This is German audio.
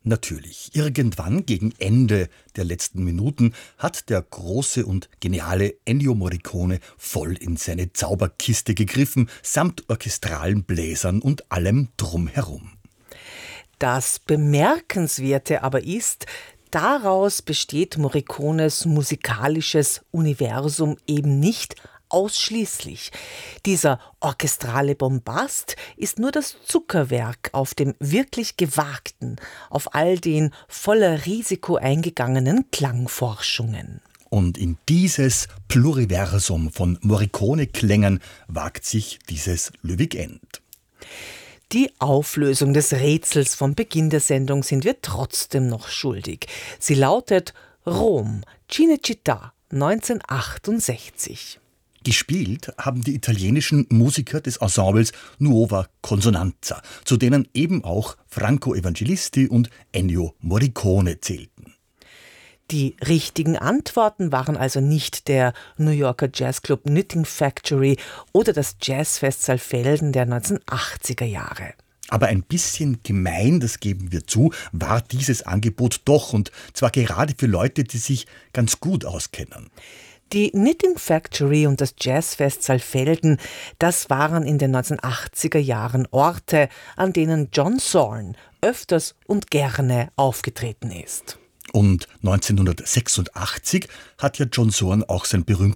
Natürlich, irgendwann gegen Ende der letzten Minuten hat der große und geniale Ennio Morricone voll in seine Zauberkiste gegriffen, samt orchestralen Bläsern und allem drumherum. Das Bemerkenswerte aber ist, daraus besteht Morricones musikalisches Universum eben nicht ausschließlich. Dieser orchestrale Bombast ist nur das Zuckerwerk auf dem wirklich gewagten, auf all den voller Risiko eingegangenen Klangforschungen. Und in dieses Pluriversum von Morricone-Klängen wagt sich dieses Lüwig End. Die Auflösung des Rätsels vom Beginn der Sendung sind wir trotzdem noch schuldig. Sie lautet Rom, Cinecittà, 1968. Gespielt haben die italienischen Musiker des Ensembles Nuova Consonanza, zu denen eben auch Franco Evangelisti und Ennio Morricone zählten. Die richtigen Antworten waren also nicht der New Yorker Jazzclub Knitting Factory oder das Jazzfest Saalfelden der 1980er Jahre. Aber ein bisschen gemein, das geben wir zu, war dieses Angebot doch, und zwar gerade für Leute, die sich ganz gut auskennen. Die Knitting Factory und das Jazzfest Saalfelden, das waren in den 1980er Jahren Orte, an denen John Zorn öfters und gerne aufgetreten ist. Und 1986 hat ja John Zorn auch sein berühmtes